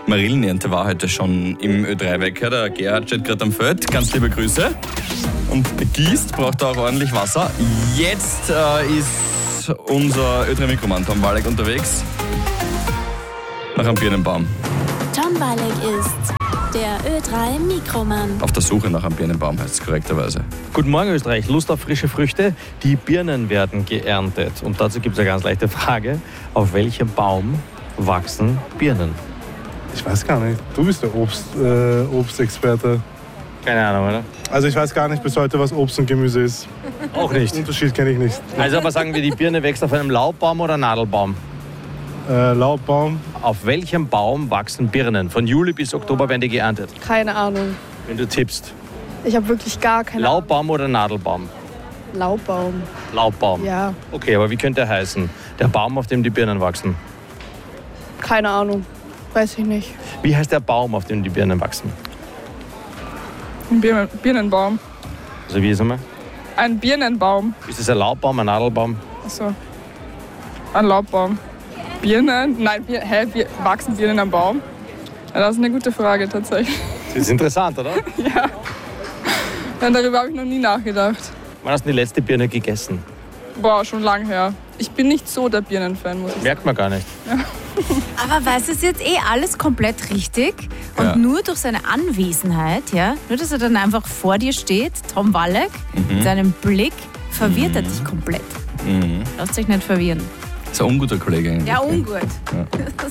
Marillenernte war heute schon im Ö3-Wecker. Der Gerhard steht gerade am Feld. Ganz liebe Grüße. Und gießt, braucht auch ordentlich Wasser. Jetzt ist unser Ö3-Mikromann Tom Walek unterwegs. Nach einem Birnenbaum. Tom Walek ist der Ö3-Mikromann. Auf der Suche nach einem Birnenbaum heißt es korrekterweise. Guten Morgen Österreich, Lust auf frische Früchte? Die Birnen werden geerntet. Und dazu gibt es eine ganz leichte Frage. Auf welchem Baum wachsen Birnen? Ich weiß gar nicht. Du bist der Obstexperte. Keine Ahnung, oder? Also ich weiß gar nicht bis heute, was Obst und Gemüse ist. Auch nicht. Den Unterschied kenne ich nicht. Also aber sagen wir, die Birne wächst auf einem Laubbaum oder Nadelbaum? Laubbaum. Auf welchem Baum wachsen Birnen? Von Juli bis Oktober werden die geerntet. Keine Ahnung. Wenn du tippst. Ich habe wirklich gar keine Laubbaum oder Nadelbaum? Ahnung. Laubbaum. Laubbaum. Ja, Okay, aber wie könnte er heißen? Der Baum, auf dem die Birnen wachsen. keine Ahnung. Weiß ich nicht. Wie heißt der Baum, auf dem die Birnen wachsen? Ein Birnenbaum. Also wie ist er? Ein Birnenbaum. Ist es ein Laubbaum, ein Nadelbaum? Achso. Ein Laubbaum. Birnen? Nein, wachsen Birnen am Baum? Ja, das ist eine gute Frage tatsächlich. Das ist interessant, oder? Ja. Darüber habe ich noch nie nachgedacht. Wann hast du die letzte Birne gegessen? Boah, schon lang her. Ich bin nicht so der Birnenfan, muss ich sagen. Merkt man gar nicht. Aber weißt du, ist jetzt alles komplett richtig. Und Ja. nur durch seine Anwesenheit, ja, nur dass er dann einfach vor dir steht, Tom Walek, mit seinem Blick, verwirrt er dich komplett. Lasst euch nicht verwirren. Ist ein unguter Kollege eigentlich. Ja, ungut. Ja.